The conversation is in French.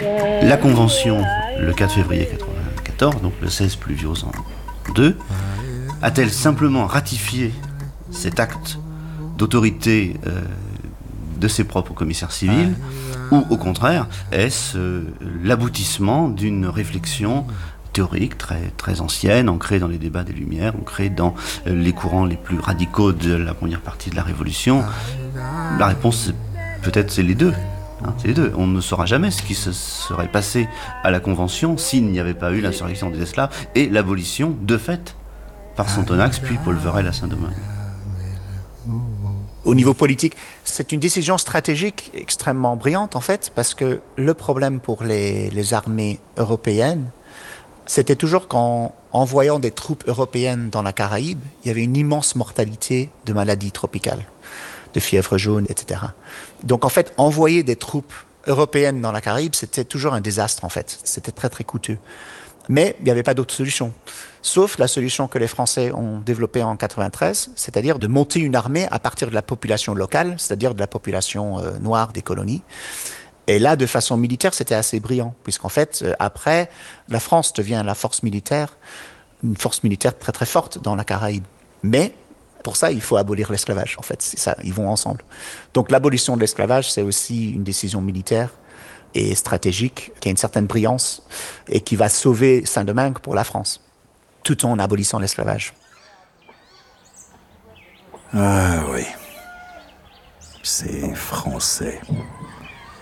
La Convention, le 4 février 1994, donc le 16 Pluviose en 2, a-t-elle simplement ratifié cet acte d'autorité de ses propres commissaires civils, ou au contraire, est-ce l'aboutissement d'une réflexion théorique très ancienne, ancrée dans les débats des Lumières, ancrée dans les courants les plus radicaux de la première partie de la Révolution? La réponse, peut-être, c'est les deux. C'est les deux. On ne saura jamais ce qui se serait passé à la Convention s'il n'y avait pas eu l'insurrection des esclaves et l'abolition, de fait, par Sonthonax, puis Paul Verel à Saint-Domingue. Au niveau politique, c'est une décision stratégique extrêmement brillante, en fait, parce que le problème pour les armées européennes, c'était toujours qu'en envoyant des troupes européennes dans la Caraïbe, il y avait une immense mortalité de maladies tropicales, de fièvre jaune, etc. Donc, en fait, envoyer des troupes européennes dans la Caraïbe, c'était toujours un désastre, en fait. C'était très, très coûteux. Mais il n'y avait pas d'autre solution. Sauf la solution que les Français ont développée en 93, c'est-à-dire de monter une armée à partir de la population locale, c'est-à-dire de la population noire des colonies. Et là, de façon militaire, c'était assez brillant, puisqu'en fait, après, la France devient la force militaire, une force militaire très très forte dans la Caraïbe. Mais pour ça, il faut abolir l'esclavage, en fait. C'est ça, ils vont ensemble. Donc l'abolition de l'esclavage, c'est aussi une décision militaire et stratégique, qui a une certaine brillance et qui va sauver Saint-Domingue pour la France, tout en abolissant l'esclavage. Ah oui, c'est français.